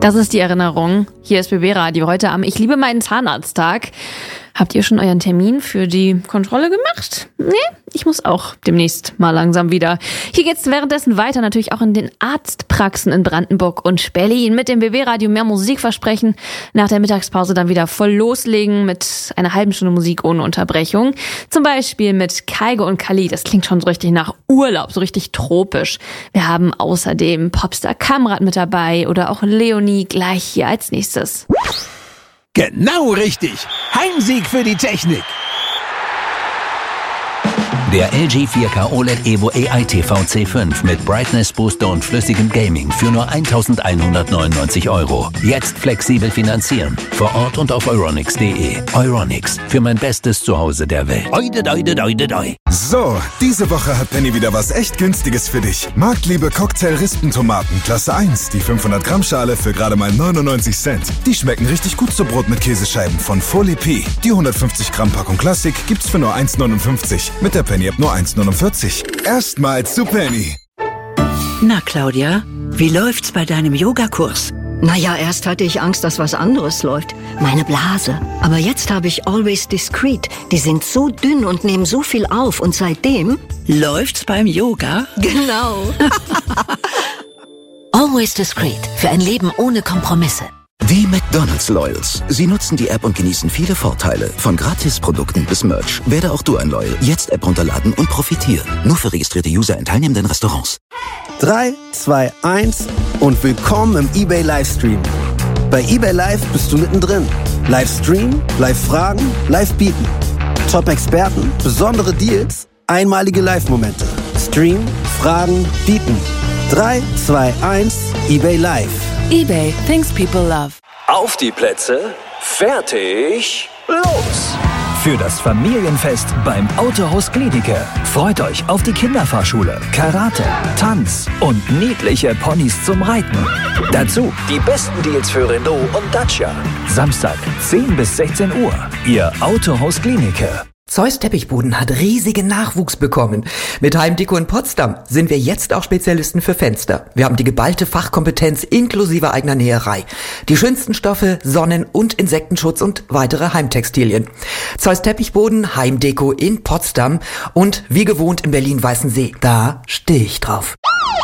Das ist die Erinnerung. Hier ist BB Radio heute am Ich liebe meinen Zahnarzttag. Habt ihr schon euren Termin für die Kontrolle gemacht? Nee, ich muss auch demnächst mal langsam wieder. Hier geht's währenddessen weiter, natürlich auch in den Arztpraxen in Brandenburg und Berlin. Mit dem BB Radio mehr Musik versprechen. Nach der Mittagspause dann wieder voll loslegen mit einer halben Stunde Musik ohne Unterbrechung. Zum Beispiel mit Kaigo und Kali. Das klingt schon so richtig nach Urlaub, so richtig tropisch. Wir haben außerdem Popstar Kamrat mit dabei oder auch Leonie gleich hier als nächstes. Genau richtig. Heimsieg für die Technik. Der LG 4K OLED Evo AI TV C5 mit Brightness Booster und flüssigem Gaming für nur 1.199 €. Jetzt flexibel finanzieren. Vor Ort und auf euronics.de. Euronics, für mein bestes Zuhause der Welt. So, diese Woche hat Penny wieder was echt Günstiges für dich. Marktliebe Cocktail-Rispentomaten, Klasse 1, die 500 Gramm Schale für gerade mal 99 Cent. Die schmecken richtig gut zu Brot mit Käsescheiben von Folie P. Die 150 Gramm Packung Klassik gibt's für nur 1,59. Mit der Penny ab nur 1,49. Erstmals zu Penny. Na, Claudia, wie läuft's bei deinem Yogakurs? Naja, erst hatte ich Angst, dass was anderes läuft. Meine Blase. Aber jetzt habe ich Always Discreet. Die sind so dünn und nehmen so viel auf. Und seitdem... Läuft's beim Yoga? Genau. Always Discreet. Für ein Leben ohne Kompromisse. Die McDonald's Loyals. Sie nutzen die App und genießen viele Vorteile. Von Gratisprodukten bis Merch. Werde auch du ein Loyal. Jetzt App runterladen und profitieren. Nur für registrierte User in teilnehmenden Restaurants. 3, 2, 1 und willkommen im eBay Livestream. Bei eBay Live bist du mittendrin. Livestream, Live-Fragen, Live-Bieten. Top-Experten, besondere Deals, einmalige Live-Momente. Stream, Fragen, Bieten. 3, 2, 1, eBay Live. eBay, things people love. Auf die Plätze, fertig, los! Für das Familienfest beim Autohaus Gliedike. Freut euch auf die Kinderfahrschule, Karate, Tanz und niedliche Ponys zum Reiten. Dazu die besten Deals für Renault und Dacia. Samstag 10 bis 16 Uhr. Ihr Autohaus Gliedike. Zeus Teppichboden hat riesigen Nachwuchs bekommen. Mit Heimdeko in Potsdam sind wir jetzt auch Spezialisten für Fenster. Wir haben die geballte Fachkompetenz inklusive eigener Näherei. Die schönsten Stoffe, Sonnen- und Insektenschutz und weitere Heimtextilien. Zeus Teppichboden, Heimdeko in Potsdam und wie gewohnt in Berlin-Weißensee. Da stehe ich drauf.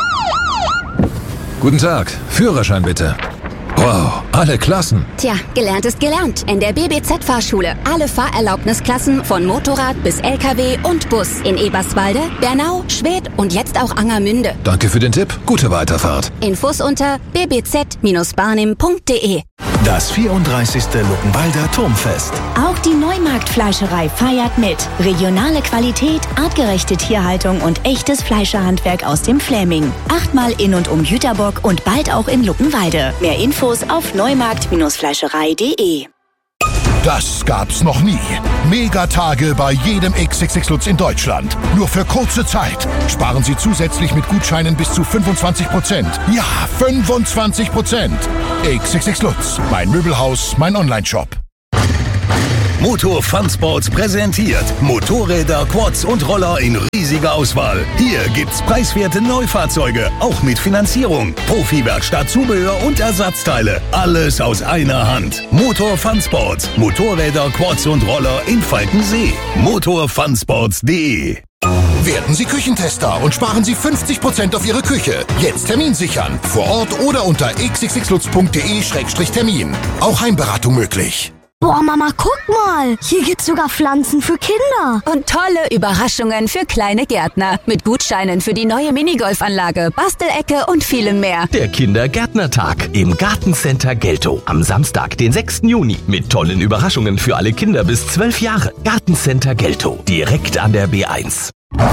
Guten Tag, Führerschein bitte. Wow, alle Klassen. Tja, gelernt ist gelernt. In der BBZ-Fahrschule. Alle Fahrerlaubnisklassen von Motorrad bis LKW und Bus. In Eberswalde, Bernau, Schwedt und jetzt auch Angermünde. Danke für den Tipp. Gute Weiterfahrt. Infos unter bbz-barnim.de. Das 34. Luckenwalder Turmfest. Auch die Neumarktfleischerei feiert mit. Regionale Qualität, artgerechte Tierhaltung und echtes Fleischerhandwerk aus dem Fläming. 8-mal in und um Jüterbock und bald auch in Luckenwalde. Mehr Infos auf neumarkt-fleischerei.de. Das gab's noch nie. Megatage bei jedem XXX Lutz in Deutschland. Nur für kurze Zeit. Sparen Sie zusätzlich mit Gutscheinen bis zu 25%. Ja, 25%. XXX Lutz. Mein Möbelhaus, mein Onlineshop. Motor Fun Sports präsentiert Motorräder, Quads und Roller in riesiger Auswahl. Hier gibt's preiswerte Neufahrzeuge, auch mit Finanzierung, Profi-Werkstatt, Zubehör und Ersatzteile. Alles aus einer Hand. Motor Fun Sports. Motorräder, Quads und Roller in Falkensee. motorfunsports.de. Werden Sie Küchentester und sparen Sie 50% auf Ihre Küche. Jetzt Termin sichern. Vor Ort oder unter xxxlutz.de/Termin. Auch Heimberatung möglich. Boah, Mama, guck mal. Hier gibt's sogar Pflanzen für Kinder. Und tolle Überraschungen für kleine Gärtner. Mit Gutscheinen für die neue Minigolfanlage, Bastelecke und vielem mehr. Der Kindergärtnertag im Gartencenter Geltow. Am Samstag, den 6. Juni. Mit tollen Überraschungen für alle Kinder bis 12 Jahre. Gartencenter Geltow. Direkt an der B1.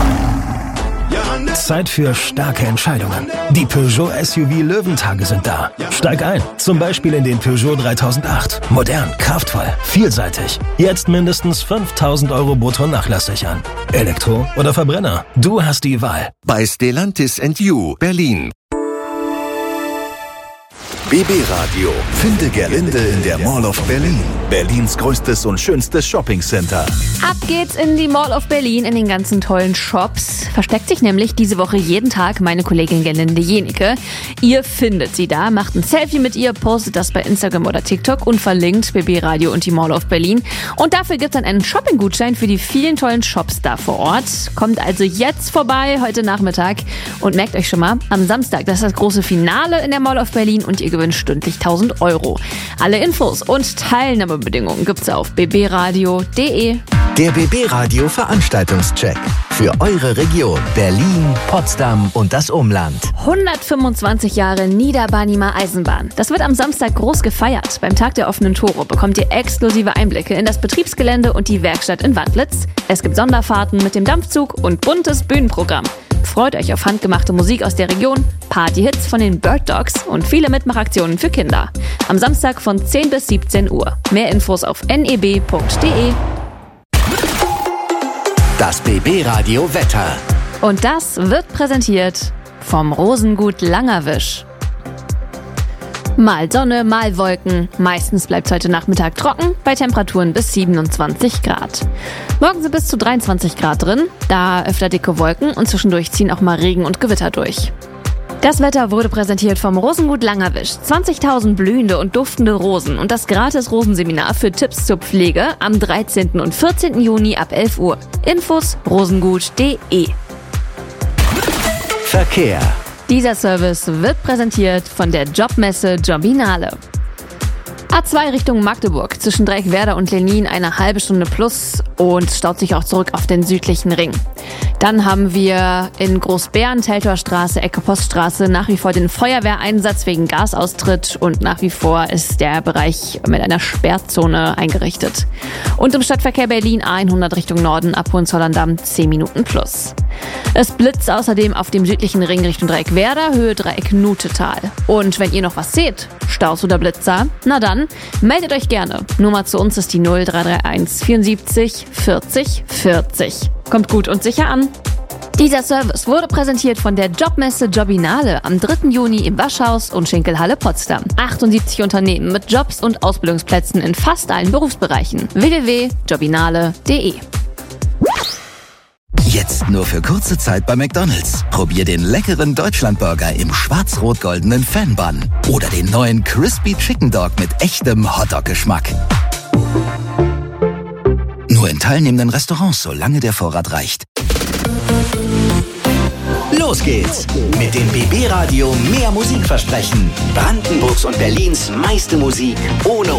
Zeit für starke Entscheidungen. Die Peugeot SUV Löwentage sind da. Steig ein, zum Beispiel in den Peugeot 3008. Modern, kraftvoll, vielseitig. Jetzt mindestens 5.000 € brutto Nachlass sichern. Elektro oder Verbrenner? Du hast die Wahl. Bei Stellantis & You, Berlin. BB Radio. Finde Gerlinde in der Mall of Berlin. Berlins größtes und schönstes Shoppingcenter. Ab geht's in die Mall of Berlin, in den ganzen tollen Shops. Versteckt sich nämlich diese Woche jeden Tag meine Kollegin Gerlinde Jenicke. Ihr findet sie da, macht ein Selfie mit ihr, postet das bei Instagram oder TikTok und verlinkt BB Radio und die Mall of Berlin. Und dafür gibt's dann einen Shopping-Gutschein für die vielen tollen Shops da vor Ort. Kommt also jetzt vorbei, heute Nachmittag. Und merkt euch schon mal, am Samstag, das ist das große Finale in der Mall of Berlin und ihr gewinnt stündlich 1.000 €. Alle Infos und Teilnahmebedingungen gibt's auf bbradio.de. Der BB Radio Veranstaltungscheck für eure Region Berlin, Potsdam und das Umland. 125 Jahre Niederbarnimer Eisenbahn. Das wird am Samstag groß gefeiert. Beim Tag der offenen Tore bekommt ihr exklusive Einblicke in das Betriebsgelände und die Werkstatt in Wandlitz. Es gibt Sonderfahrten mit dem Dampfzug und buntes Bühnenprogramm. Freut euch auf handgemachte Musik aus der Region, Partyhits von den Bird Dogs und viele Mitmachaktionen für Kinder. Am Samstag von 10 bis 17 Uhr. Mehr Infos auf neb.de. Das BB Radio Wetter. Und das wird präsentiert vom Rosengut Langerwisch. Mal Sonne, mal Wolken. Meistens bleibt es heute Nachmittag trocken, bei Temperaturen bis 27 Grad. Morgen sind bis zu 23 Grad drin, da öfter dicke Wolken und zwischendurch ziehen auch mal Regen und Gewitter durch. Das Wetter wurde präsentiert vom Rosengut Langerwisch. 20.000 blühende und duftende Rosen und das Gratis-Rosenseminar für Tipps zur Pflege am 13. und 14. Juni ab 11 Uhr. Infos rosengut.de. Verkehr. Dieser Service wird präsentiert von der Jobmesse Jobinale. A2 Richtung Magdeburg, zwischen Dreieckwerder und Lenin eine halbe Stunde plus und staut sich auch zurück auf den südlichen Ring. Dann haben wir in Großbären, Teltorstraße, Ecke Poststraße nach wie vor den Feuerwehreinsatz wegen Gasaustritt und nach wie vor ist der Bereich mit einer Sperrzone eingerichtet. Und im Stadtverkehr Berlin A100 Richtung Norden ab Hohenzollern-Damm 10 Minuten plus. Es blitzt außerdem auf dem südlichen Ring Richtung Dreieckwerder, Höhe Dreieck Nutetal. Und wenn ihr noch was seht, Staus oder Blitzer, na dann, meldet euch gerne. Nummer zu uns ist die 0331 74 40 40. Kommt gut und sicher an. Dieser Service wurde präsentiert von der Jobmesse Jobinale am 3. Juni im Waschhaus und Schinkelhalle Potsdam. 78 Unternehmen mit Jobs und Ausbildungsplätzen in fast allen Berufsbereichen. www.jobinale.de. Jetzt nur für kurze Zeit bei McDonald's. Probier den leckeren Deutschlandburger im schwarz-rot-goldenen Fan-Bun. Oder den neuen Crispy Chicken Dog mit echtem Hotdog-Geschmack. Nur in teilnehmenden Restaurants, solange der Vorrat reicht. Los geht's mit dem BB Radio mehr Musikversprechen. Brandenburgs und Berlins meiste Musik ohne